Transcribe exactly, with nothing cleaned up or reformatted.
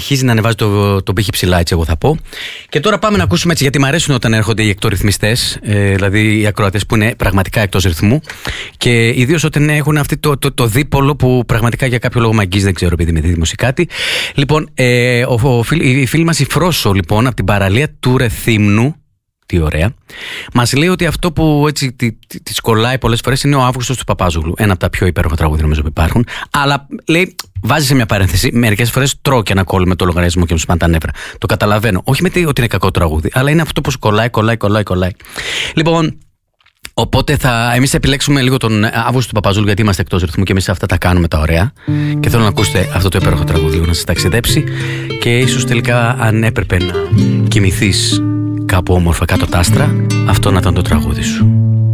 συνεχίζει να ανεβάζει το, το πύχη ψηλά, έτσι εγώ θα πω. Και τώρα πάμε να ακούσουμε έτσι, γιατί μου αρέσουν όταν έρχονται οι εκτορυθμιστές, ε, δηλαδή οι ακροατές που είναι πραγματικά εκτός ρυθμού. Και ιδίως όταν έχουν αυτό το, το, το δίπολο που πραγματικά για κάποιο λόγο με αγγίζει, δεν ξέρω, επειδή με δίδυμος ή κάτι. Λοιπόν, ε, ο, ο, η φίλη μας η Φρόσο, λοιπόν, από την παραλία του Ρεθύμνου. Τι ωραία. Μας λέει ότι αυτό που έτσι τη, τη, τη κολλάει πολλές φορές είναι ο Αύγουστος του Παπάζογλου. Ένα από τα πιο υπέροχα τραγούδια νομίζω που υπάρχουν. Αλλά λέει, βάζει σε μια παρένθεση, μερικές φορές τρώω και ένα κόλλο με το λογαριασμό και μου σπάνε τα νεύρα. Το καταλαβαίνω. Όχι με ότι είναι κακό τραγούδι, αλλά είναι αυτό που σου κολλάει, κολλάει, κολλάει, κολλάει. Λοιπόν, οπότε θα, εμείς θα επιλέξουμε λίγο τον Αύγουστο του Παπαζούλου, γιατί είμαστε εκτός ρυθμού και εμείς αυτά τα κάνουμε τα ωραία. Και θέλω να ακούσετε αυτό το υπέροχο τραγούδι να σας ταξιδέψει. Και ίσως τελικά, αν έπρεπε να κοιμηθείς κάπου όμορφα κάτω τα άστρα, αυτό να ήταν το τραγούδι σου.